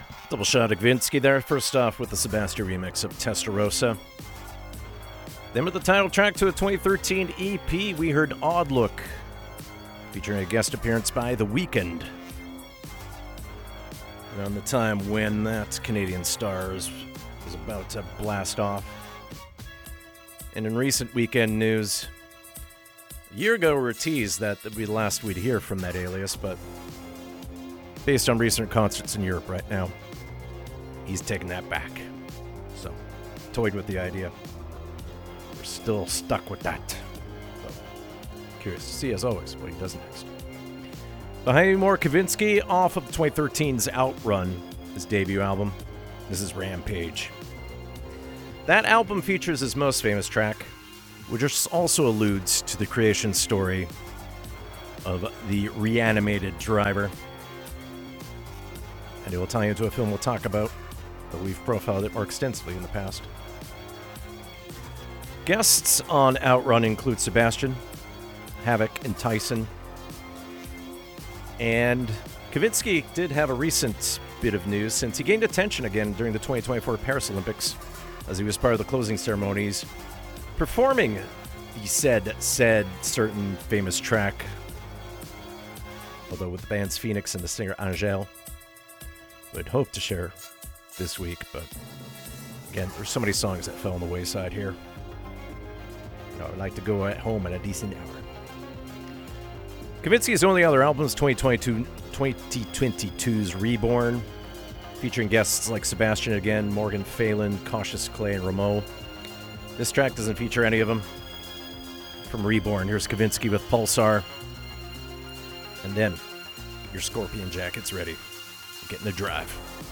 Double shot of Kavinsky there. First off with the Sebastian remix of Testarossa. Then with the title track to the 2013 EP, we heard Odd Look, featuring a guest appearance by The Weeknd. Around the time when that Canadian star was about to blast off. And in recent weekend news, a year ago we were teased that would be the last we'd hear from that alias, but based on recent concerts in Europe right now, he's taking that back. So, toyed with the idea. We're still stuck with that. So, curious to see, as always, what he does next. Behind me, more Kavinsky off of 2013's Outrun, his debut album. This is Rampage. That album features his most famous track, which also alludes to the creation story of the reanimated driver. And it will tie into a film we'll talk about, but we've profiled it more extensively in the past. Guests on Outrun include Sebastian, Havoc, and Tyson. And Kavinsky did have a recent bit of news since he gained attention again during the 2024 Paris Olympics as he was part of the closing ceremonies, performing the said certain famous track, although with the bands Phoenix and the singer Angèle, who I'd hoped to share this week, but again, there's so many songs that fell on the wayside here. I'd like to go at home at a decent hour. Kavinsky's only other album is 2022's Reborn, featuring guests like Sebastian again, Morgan Phelan, Cautious Clay, and Rameau. This track doesn't feature any of them. From Reborn, here's Kavinsky with Pulsar. And then, get your Scorpion jackets ready. Get in the drive.